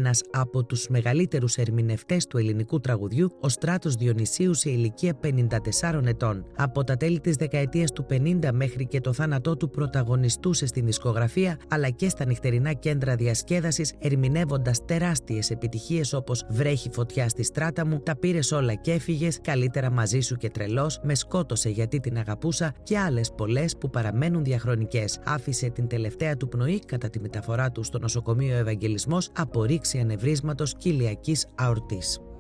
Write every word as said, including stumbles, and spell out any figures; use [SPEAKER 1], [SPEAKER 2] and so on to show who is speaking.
[SPEAKER 1] ένας από τους μεγαλύτερους ερμηνευτές του ελληνικού τραγουδιού, ο Στράτος Διονυσίου, σε ηλικία πενήντα τεσσάρων ετών. Από τα τέλη της δεκαετίας του πενήντα μέχρι και το θάνατό του πρωταγωνιστούσε στην δισκογραφία αλλά και στα νυχτερινά κέντρα διασκέδασης, ερμηνεύοντας τεράστιες επιτυχίες όπως «Βρέχει φωτιά στη στράτα μου», «Τα πήρες όλα και έφυγες», «Καλύτερα μαζί σου και τρελός», «Με σκότωσε γιατί την αγαπούσα» και άλλες πολλές που παραμένουν διαχρονικές. Άφησε την τελευταία του πνοή κατά τη μεταφορά του στο νοσοκομείο Ευαγγελισμός από ρήξη ανευρίσματος κοιλιακής αορτής.